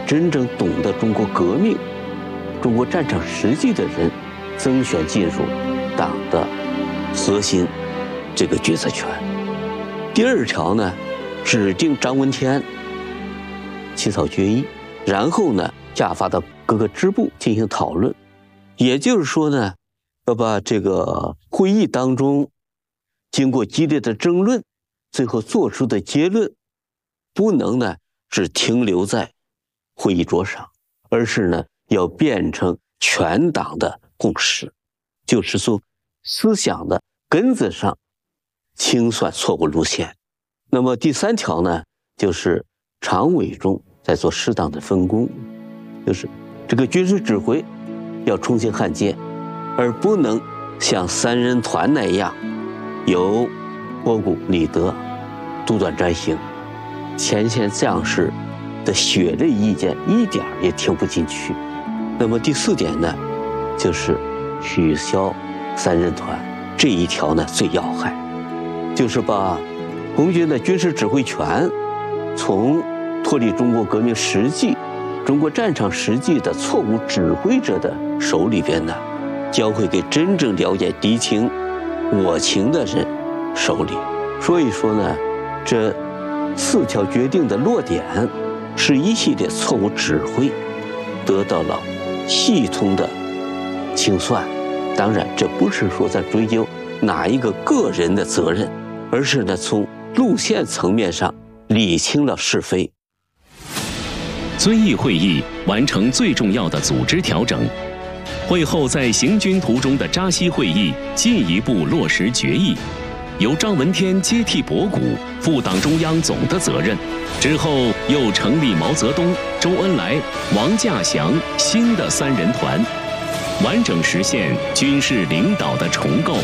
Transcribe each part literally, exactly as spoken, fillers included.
真正懂得中国革命、中国战场实际的人增选进入党的核心这个决策权。第二条呢，指定张闻天起草决议，然后呢下发到各个支部进行讨论。也就是说呢，要把这个会议当中经过激烈的争论，最后做出的结论，不能呢只停留在会议桌上，而是呢要变成全党的共识，就是从思想的根子上清算错误路线。那么第三条呢，就是常委中在做适当的分工，就是这个军事指挥要重新焊接，而不能像三人团那样由波谷、李德独断专行，前线将士的血泪意见一点也听不进去。那么第四点呢，就是取消三人团，这一条呢最要害，就是把红军的军事指挥权从脱离中国革命实际、中国战场实际的错误指挥者的手里边呢，交回给真正了解敌情、我情的人手里。所以说呢，这四条决定的落点是一系列错误指挥得到了系统的清算。当然，这不是说在追究哪一个个人的责任，而是呢从路线层面上理清了是非。 遵义会议完成最重要的组织调整，会后在行军途中的扎西会议进一步落实决议，由张闻天接替博古负党中央总的责任。之后又成立毛泽东、周恩来、王稼祥新的三人团，完整实现军事领导的重构。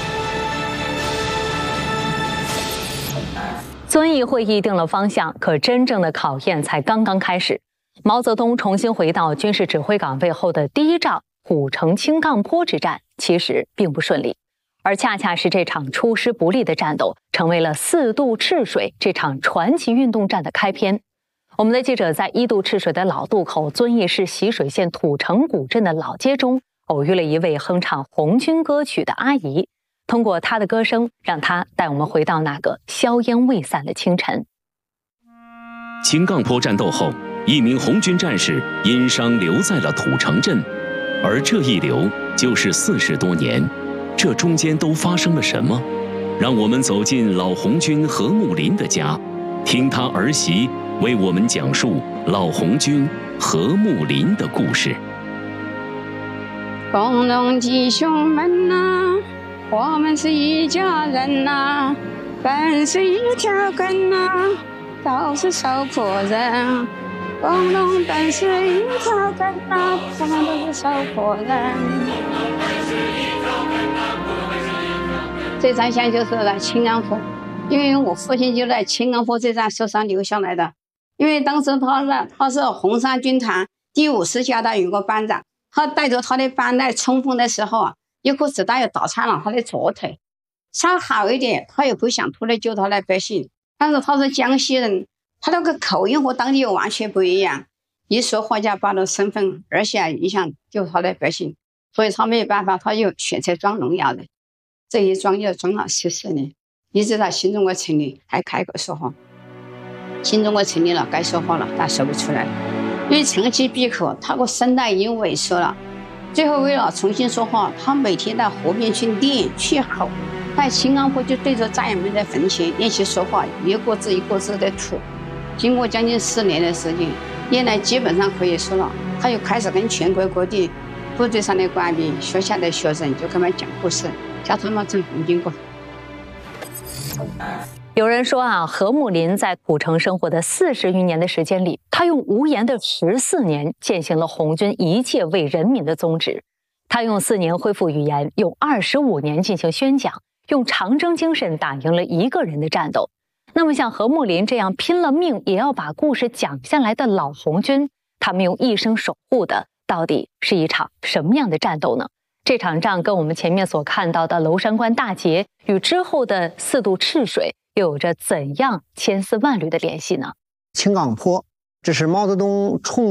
遵义会议定了方向，可真正的考验才刚刚开始。毛泽东重新回到军事指挥岗位后的第一仗虎城青杠坡之战，其实并不顺利，而恰恰是这场出师不利的战斗，成为了四渡赤水这场传奇运动战的开篇。我们的记者在一渡赤水的老渡口遵义市习水县土城古镇的老街中，偶遇了一位哼唱红军歌曲的阿姨。通过她的歌声，让她带我们回到那个硝烟未散的清晨。 青杠坡战斗后，一名红军战士因伤留在了土城镇，而这一留就是四十多年。这中间都发生了什么？让我们走进老红军何木林的家，听他儿媳为我们讲述老红军何木林的故事。 工农弟兄们呐、啊，我们是一家人呐、啊，本是一条根呐、啊，都是受苦人。工农本是一条根呐、啊，我们都是受苦人。这张相就是在青冈坡，因为我父亲就在青冈坡这站受伤留下来的。因为当时他是他是红三军团第五十家的有个班长，他带着他的班在冲锋的时候啊，一颗子弹又打穿了他的左腿，伤好一点，他也不想出来救他的百姓。但是他是江西人，他那个口音和当地完全不一样，一说话就暴露身份，而且影响救他的百姓，所以他没有办法，他又选择装农药的。这一装又装了十四年，一直到新中国成立还开口说话。新中国成立了，该说话了，但说不出来，因为长期闭口，他个声带已经萎缩了。最后为了重新说话，他每天到河边去练去吼，在青冈坡就对着战友们的坟前练习说话，一个字一个字的吐。经过将近四年的时间，现在基本上可以说了，他又开始跟全国各地部队上的官兵、学校的学生就跟他们讲故事，叫他们正红军过。 有人说啊，何木林在土城生活的四十余年的时间里，他用无言的十四年践行了红军一切为人民的宗旨。他用四年恢复语言，用二十五年进行宣讲，用长征精神打赢了一个人的战斗。那么像何木林这样拼了命也要把故事讲下来的老红军，他们用一生守护的到底是一场什么样的战斗呢？这场仗跟我们前面所看到的娄山关大捷与之后的四渡赤水又有着怎样千丝万缕的联系呢？ 青冈坡，这是毛泽东冲